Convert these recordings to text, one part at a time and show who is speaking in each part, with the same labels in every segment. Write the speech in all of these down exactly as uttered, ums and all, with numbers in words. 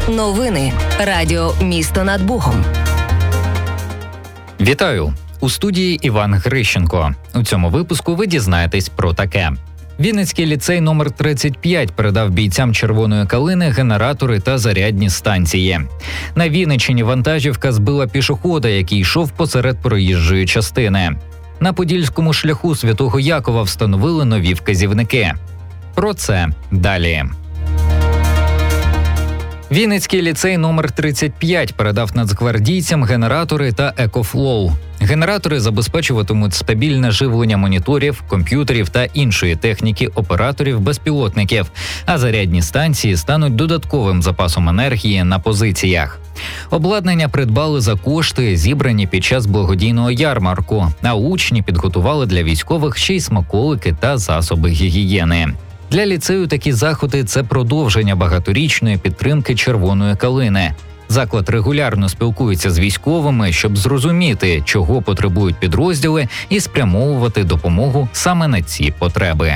Speaker 1: Новини. Радіо «Місто над Богом».
Speaker 2: Вітаю! У студії Іван Грищенко. У цьому випуску ви дізнаєтесь про таке. Вінницький ліцей номер тридцять п'ять передав бійцям Червоної Калини генератори та зарядні станції. На Вінниччині вантажівка збила пішохода, який йшов посеред проїжджої частини. На Подільському шляху Святого Якова встановили нові вказівники. Про це далі. Вінницький ліцей номер тридцять п'ять передав нацгвардійцям генератори та екофлоу. Генератори забезпечуватимуть стабільне живлення моніторів, комп'ютерів та іншої техніки операторів безпілотників, а зарядні станції стануть додатковим запасом енергії на позиціях. Обладнання придбали за кошти, зібрані під час благодійного ярмарку, а учні підготували для військових ще й смаколики та засоби гігієни. Для ліцею такі заходи – це продовження багаторічної підтримки Червоної Калини. Заклад регулярно спілкується з військовими, щоб зрозуміти, чого потребують підрозділи, і спрямовувати допомогу саме на ці потреби.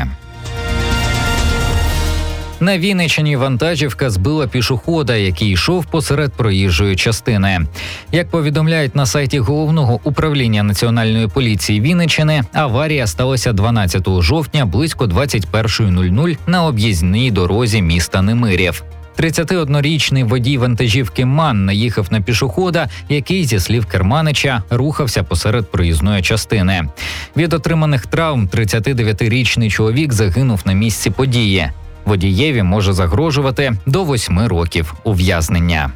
Speaker 2: На Вінниччині вантажівка збила пішохода, який йшов посеред проїжджої частини. Як повідомляють на сайті Головного управління Національної поліції Вінниччини, аварія сталася дванадцятого жовтня близько двадцять перша нуль нуль на об'їзній дорозі міста Немирів. тридцятиоднорічний водій вантажівки МАН наїхав на пішохода, який, зі слів керманича, рухався посеред проїзної частини. Від отриманих травм тридцятидев'ятирічний чоловік загинув на місці події. Водієві може загрожувати до восьми років ув'язнення.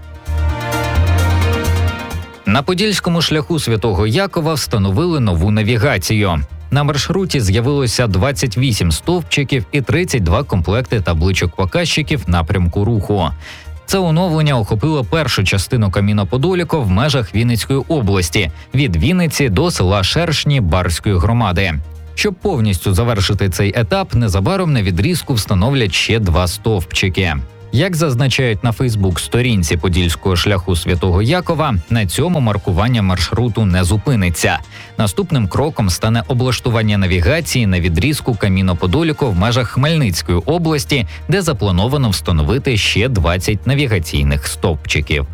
Speaker 2: На Подільському шляху Святого Якова встановили нову навігацію. На маршруті з'явилося двадцять вісім стовпчиків і тридцять два комплекти табличок-показчиків напрямку руху. Це оновлення охопило першу частину Кам'яноподоліка в межах Вінницької області – від Вінниці до села Шершні Барської громади. Щоб повністю завершити цей етап, незабаром на відрізку встановлять ще два стовпчики. Як зазначають на Фейсбук-сторінці Подільського шляху Святого Якова, на цьому маркування маршруту не зупиниться. Наступним кроком стане облаштування навігації на відрізку Кам'яноподоліка в межах Хмельницької області, де заплановано встановити ще двадцять навігаційних стовпчиків.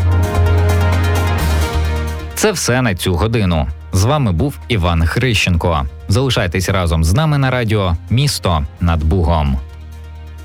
Speaker 2: Це все на цю годину. З вами був Іван Грищенко. Залишайтесь разом з нами на радіо «Місто над Богом».